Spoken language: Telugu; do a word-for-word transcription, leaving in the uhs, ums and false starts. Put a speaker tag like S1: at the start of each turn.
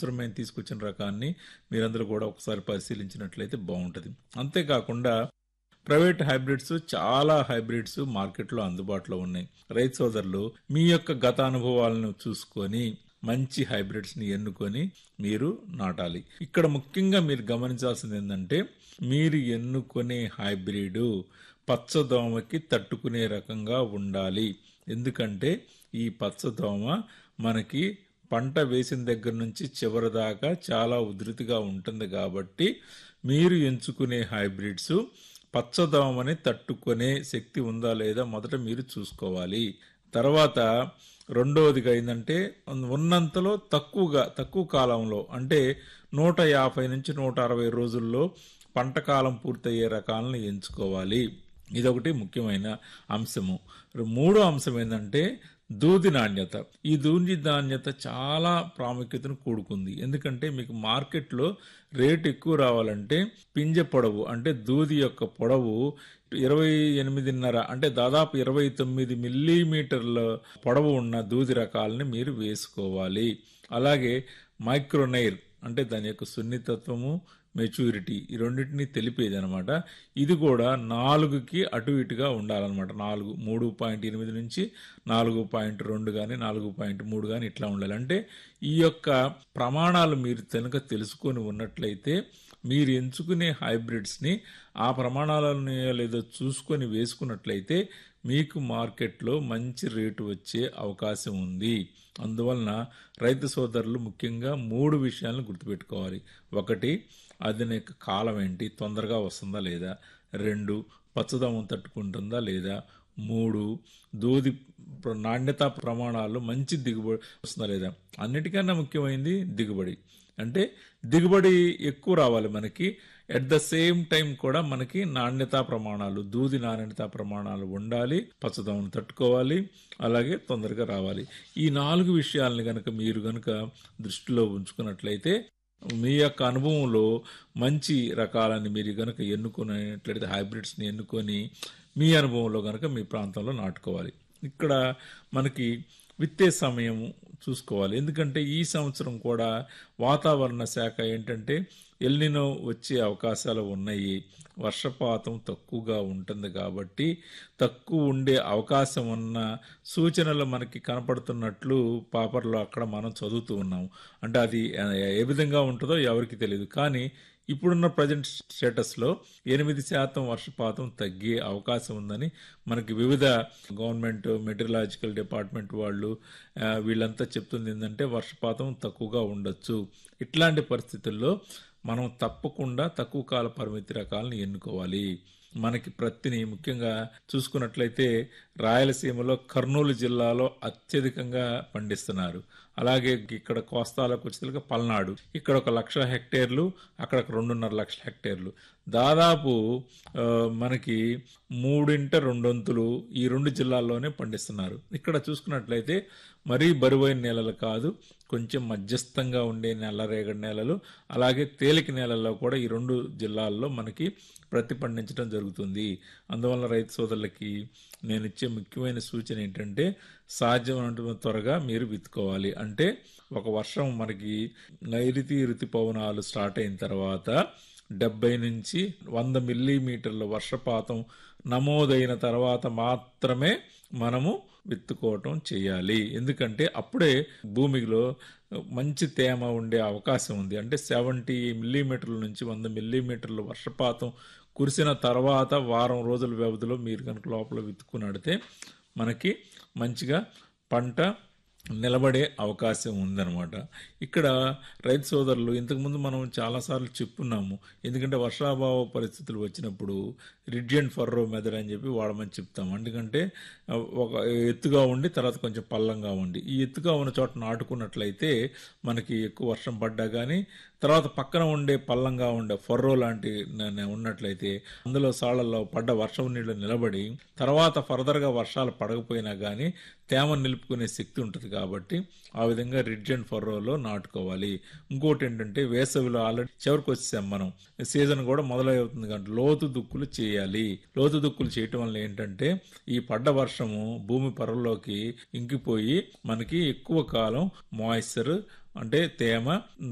S1: సంవత్సరం మేము తీసుకొచ్చిన రకాన్ని మీరందరూ కూడా ఒకసారి పరిశీలించినట్లయితే బాగుంటుంది. అంతేకాకుండా ప్రైవేట్ హైబ్రిడ్స్ చాలా హైబ్రిడ్స్ మార్కెట్లో అందుబాటులో ఉన్నాయి. రైతు సోదరులు మీ యొక్క గత అనుభవాలను చూసుకొని మంచి హైబ్రిడ్స్ ని ఎన్నుకొని మీరు నాటాలి. ఇక్కడ ముఖ్యంగా మీరు గమనించాల్సింది ఏంటంటే మీరు ఎన్నుకునే హైబ్రిడ్ పచ్చదోమకి తట్టుకునే రకంగా ఉండాలి. ఎందుకంటే ఈ పచ్చదోమ మనకి పంట వేసిన దగ్గర నుంచి చివరి దాకా చాలా ఉధృతిగా ఉంటుంది. కాబట్టి మీరు ఎంచుకునే హైబ్రిడ్స్ పచ్చదోమని తట్టుకునే శక్తి ఉందా లేదా మొదట మీరు చూసుకోవాలి. తర్వాత రెండవదిగా ఏంటంటే ఉన్నంతలో తక్కువగా తక్కువ కాలంలో అంటే నూట యాభై నుంచి నూట అరవై రోజుల్లో పంట కాలం పూర్తయ్యే రకాలను ఎంచుకోవాలి. ఇదొకటి ముఖ్యమైన అంశము. మూడో అంశం ఏంటంటే దూది నాణ్యత. ఈ దూది నాణ్యత చాలా ప్రాముఖ్యతను కూడుకుంది. ఎందుకంటే మీకు మార్కెట్లో రేటు ఎక్కువ రావాలంటే పింజ పొడవు అంటే దూది యొక్క పొడవు ఇరవై ఎనిమిదిన్నర అంటే దాదాపు ఇరవై తొమ్మిది మిల్లీమీటర్ల పొడవు ఉన్న దూది రకాలని మీరు వేసుకోవాలి. అలాగే మైక్రోనైర్ అంటే దాని యొక్క సున్నితత్వము, మెచ్యూరిటీ ఈ రెండింటినీ తెలిపేది అనమాట. ఇది కూడా నాలుగుకి అటు ఇటుగా ఉండాలన్నమాట. నాలుగు మూడు పాయింట్ ఎనిమిది నుంచి నాలుగు పాయింట్ రెండు కానీ నాలుగు పాయింట్ మూడు కానీ ఇట్లా ఉండాలి. అంటే ఈ యొక్క ప్రమాణాలు మీరు కనుక తెలుసుకొని ఉన్నట్లయితే మీరు ఎంచుకునే హైబ్రిడ్స్ని ఆ ప్రమాణాలను లేదో చూసుకొని వేసుకున్నట్లయితే మీకు మార్కెట్లో మంచి రేటు వచ్చే అవకాశం ఉంది. అందువలన రైతు సోదరులు ముఖ్యంగా మూడు విషయాలను గుర్తుపెట్టుకోవాలి. ఒకటి, అది యొక్క కాలం ఏంటి, తొందరగా వస్తుందా లేదా. రెండు, పచ్చదనం తట్టుకుంటుందా లేదా. మూడు, దూది నాణ్యతా ప్రమాణాలు మంచి దిగుబడి వస్తుందా లేదా. అన్నిటికన్నా ముఖ్యమైనది దిగుబడి. అంటే దిగుబడి ఎక్కువ రావాలి మనకి, ఎట్ ద సేమ్ టైం కూడా మనకి నాణ్యతా ప్రమాణాలు దూది నాణ్యతా ప్రమాణాలు ఉండాలి, పచ్చదనం తట్టుకోవాలి, అలాగే తొందరగా రావాలి. ఈ నాలుగు విషయాలని గనక మీరు గనక దృష్టిలో ఉంచుకున్నట్లయితే మీ యొక్క అనుభవంలో మంచి రకాలని మీరు గనక ఎన్నుకున్నట్లయితే హైబ్రిడ్స్ని ఎన్నుకొని మీ అనుభవంలో గనక మీ ప్రాంతంలో నాటుకోవాలి. ఇక్కడ మనకి విత్తే సమయం చూసుకోవాలి. ఎందుకంటే ఈ సంవత్సరం కూడా వాతావరణ శాఖ ఏంటంటే ఎల్నినో వచ్చే అవకాశాలు ఉన్నాయి. వర్షపాతం తక్కువగా ఉంటుంది కాబట్టి తక్కువ ఉండే అవకాశం ఉన్న సూచనలు మనకి కనపడుతున్నట్లు పేపర్లో అక్కడ మనం చదువుతూ ఉన్నాం. అంటే అది ఏ విధంగా ఉంటుందో ఎవరికి తెలియదు. కానీ ఇప్పుడున్న ప్రజెంట్ స్టేటస్లో ఎనిమిది శాతం వర్షపాతం తగ్గే అవకాశం ఉందని మనకి వివిధ గవర్నమెంట్ మెటీరియలాజికల్ డిపార్ట్మెంట్ వాళ్ళు వీళ్ళంతా చెప్తుంది. ఏంటంటే వర్షపాతం తక్కువగా ఉండొచ్చు. ఇట్లాంటి పరిస్థితుల్లో మనం తప్పకుండా తక్కువ కాల పరిమితి రకాలను ఎన్నుకోవాలి. మనకి ప్రత్తిని ముఖ్యంగా చూసుకున్నట్లయితే రాయలసీమలో కర్నూలు జిల్లాలో అత్యధికంగా పండిస్తున్నారు. అలాగే ఇక్కడ కోస్తాలకు వచ్చేసరికి పల్నాడు, ఇక్కడ ఒక లక్ష హెక్టేర్లు, అక్కడ రెండున్నర లక్షల హెక్టేర్లు, దాదాపు మనకి మూడింట రెండొంతులు ఈ రెండు జిల్లాల్లోనే పండిస్తున్నారు. ఇక్కడ చూసుకున్నట్లయితే మరీ బరువైన నేలలు కాదు, కొంచెం మధ్యస్థంగా ఉండే నల్లరేగడి నేలలు, అలాగే తేలిక నేలల్లో కూడా ఈ రెండు జిల్లాల్లో మనకి ప్రతి పండించడం జరుగుతుంది. అందువల్ల రైతు సోదరులకి నేను ఇచ్చే ముఖ్యమైన సూచన ఏంటంటే సాధ్యమైనంత త్వరగా మీరు విత్తుకోవాలి. అంటే ఒక వర్షం మనకి నైరుతి ఋతుపవనాలు స్టార్ట్ అయిన తర్వాత డెబ్బై నుంచి వంద మిల్లీమీటర్ల వర్షపాతం నమోదైన తర్వాత మాత్రమే మనము విత్తుకోవటం చేయాలి. ఎందుకంటే అప్పుడే భూమిలో మంచి తేమ ఉండే అవకాశం ఉంది. అంటే సెవెంటీ మిల్లీమీటర్ల నుంచి వంద మిల్లీమీటర్ల వర్షపాతం కురిసిన తర్వాత వారం రోజుల వ్యవధిలో మీరు కనుక లోపల విత్తుకున్నడితే మనకి మంచిగా పంట నిలబడే అవకాశం ఉందన్నమాట. ఇక్కడ రైతు సోదరులు ఇంతకుముందు మనం చాలాసార్లు చెప్పున్నాము. ఎందుకంటే వర్షాభావ పరిస్థితులు వచ్చినప్పుడు రిడ్జ్ అండ్ ఫర్రో మెథడ్ అని చెప్పి వాడమని చెప్తాము. ఎందుకంటే ఒక ఎత్తుగా ఉండి తర్వాత కొంచెం పల్లంగా ఉండి ఈ ఎత్తుగా ఉన్న చోట నాటుకున్నట్లయితే మనకి ఎక్కువ వర్షం పడ్డా కానీ తర్వాత పక్కన ఉండే పల్లంగా ఉండే ఫర్రో లాంటి ఉన్నట్లయితే అందులో సాళ్లలో పడ్డ వర్షం నీళ్లు నిలబడి తర్వాత ఫర్దర్గా వర్షాలు పడకపోయినా కానీ తేమ నిలుపుకునే శక్తి ఉంటుంది. కాబట్టి ఆ విధంగా రిడ్జ్ అండ్ ఫర్రోలో నాటుకోవాలి. ఇంకోటి ఏంటంటే వేసవిలో ఆల్రెడీ చివరికి వచ్చేసాం మనం, సీజన్ కూడా మొదలవుతుంది కాబట్టి లోతు దుక్కులు చేయాలి. లోతు దుక్కులు చేయటం వల్ల ఏంటంటే ఈ పడ్డ వర్షము భూమి పొరల్లోకి ఇంకిపోయి మనకి ఎక్కువ కాలం మాయిశ్చర్ అంటే తేమ